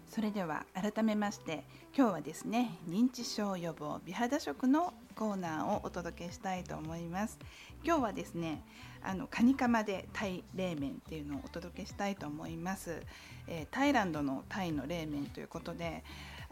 それでは改めまして、今日はですね、認知症予防美肌食のコーナーをお届けしたいと思います。今日はですね、カニカマでタイ冷麺っていうのをお届けしたいと思います。タイランドのタイの冷麺ということで、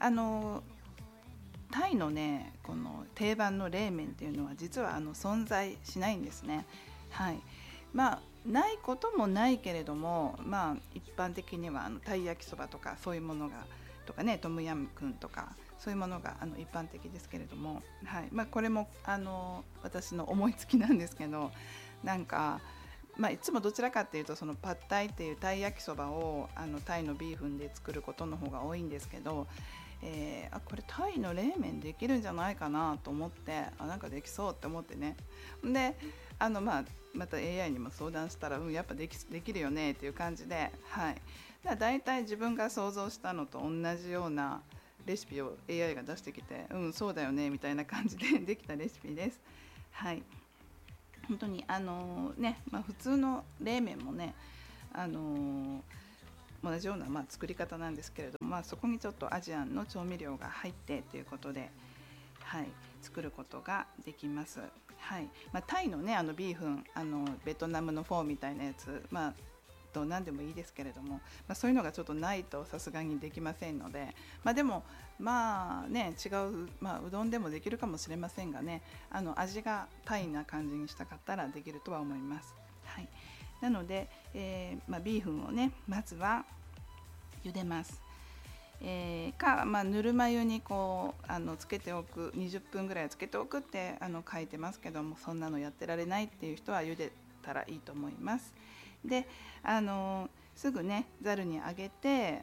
タイのね、この定番の冷麺っていうのは実は存在しないんですね。はい。ないこともないけれども、一般的にはタイ焼きそばとかそういうものがとかね、トムヤムクンとかそういうものが一般的ですけれども、はい。これも私の思いつきなんですけど、なんかいつもどちらかっていうとそのパッタイっていうタイ焼きそばをタイのビーフンで作ることの方が多いんですけど、これタイの冷麺できるんじゃないかなと思って、なんかできそうって思ってね。でまた AI にも相談したら、やっぱできるよねっていう感じで、はい、だいたい自分が想像したのと同じようなレシピを AI が出してきて、そうだよねみたいな感じでできたレシピです。はい、本当に普通の冷麺もね、あのー同じような、作り方なんですけれども、そこにちょっとアジアンの調味料が入ってということで、はい、作ることができます。はい。タイのね、ビーフン、ベトナムのフォーみたいなやつ、何でもいいですけれども、そういうのがちょっとないとさすがにできませんので、でも違う、うどんでもできるかもしれませんがね、味がタイな感じにしたかったらできるとは思います。はい。なので、ビーフンをね、まずは茹でます。ぬるま湯につけておく、20分ぐらいつけておくって書いてますけども、そんなのやってられないっていう人は茹でたらいいと思います。で、すぐねざるにあげて、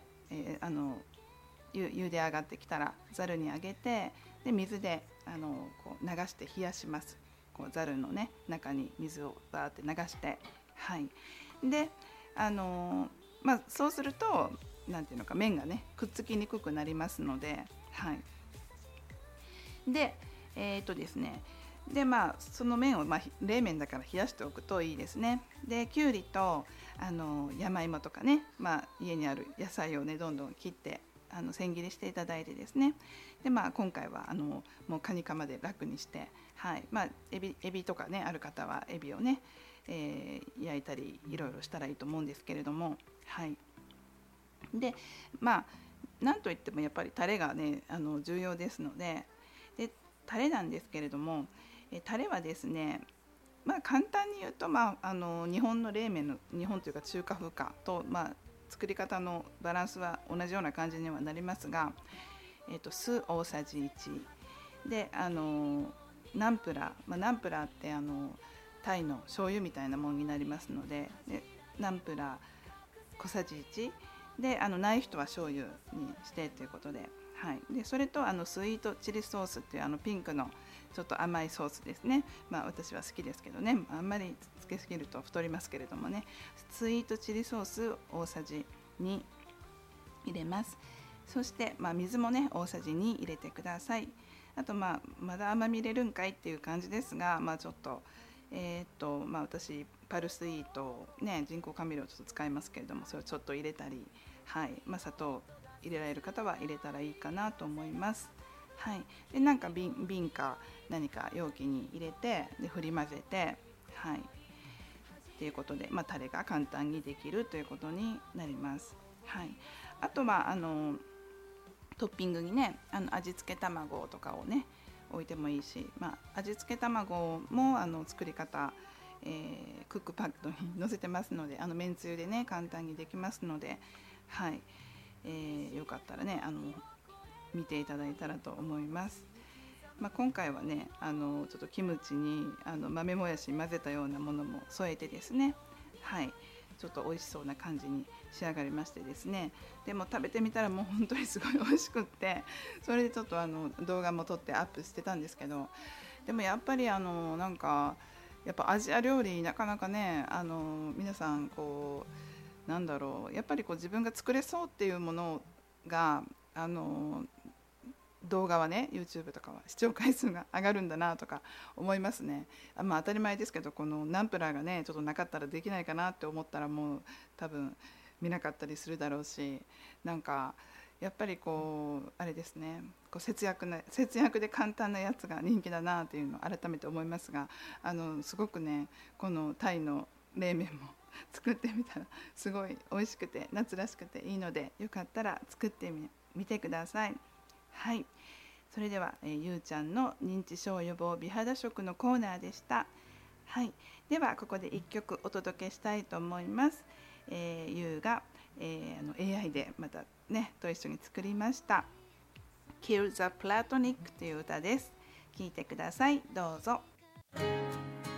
茹で上がってきたらざるにあげて、で水で流して冷やします。ざるのね中に水をバーって流して、はい。でそうするとなんていうのか、麺がねくっつきにくくなりますので、はい。でですね、その麺を、冷麺だから冷やしておくといいですね。できゅうりと山芋とかね、家にある野菜をねどんどん切って千切りしていただいてですね。で今回はもうカニカマで楽にして、はい。エビとかねある方はエビをね、焼いたりいろいろしたらいいと思うんですけれども、はい。でなんといってもやっぱりタレがね重要ですので、タレなんですけれども、タレはですね、簡単に言うと、日本の冷麺の日本というか中華風かと、作り方のバランスは同じような感じにはなりますが、酢大さじ1でナンプラー、ナンプラーってタイの醤油みたいなものになりますので、ナンプラー小さじ1で、ない人は醤油にしてということで、はい。でそれとスイートチリソースっていうピンクのちょっと甘いソースですね。私は好きですけどね、あんまりつけすぎると太りますけれどもね、スイートチリソース大さじ2入れます。そして、水もね大さじ2入れてください。あとまだ甘み入れるんかいっていう感じですが、ちょっと私パルスイートね、人工甘味料ちょっと使いますけれども、それをちょっと入れたり、はい。砂糖入れられる方は入れたらいいかなと思います。はい。でなんか瓶か何か容器に入れて、で振り混ぜて、はい。ということで、タレが簡単にできるということになります。はい。あとはトッピングにね味付け卵とかをね置いてもいいし、味付け卵も作り方、クックパッドに載せてますので、めんつゆでね簡単にできますので、はい。よかったらね見ていただいたらと思います。今回はねちょっとキムチに豆もやし混ぜたようなものも添えてですね、はい。ちょっと美味しそうな感じに仕上がりましてですね、でも食べてみたらもう本当にすごい美味しくって、それでちょっと動画も撮ってアップしてたんですけど、でもやっぱりなんかやっぱアジア料理なかなかね皆さんなんだろう、やっぱり自分が作れそうっていうものが動画はね YouTube とかは視聴回数が上がるんだなとか思いますね。当たり前ですけど、このナンプラーがねちょっとなかったらできないかなって思ったら、もう多分見なかったりするだろうし、なんかやっぱりこうあれですね、こう節約で簡単なやつが人気だなというのを改めて思いますが、すごくねこのタイの冷麺も作ってみたらすごい美味しくて夏らしくていいので、よかったら作ってみてください。はい、それでは、ゆうちゃんの認知症予防美肌食のコーナーでした。はい、ではここで1曲お届けしたいと思います。ゆうが、AI でまたねと一緒に作りました「Kill the Platonic」という歌です。聴いてください。どうぞ。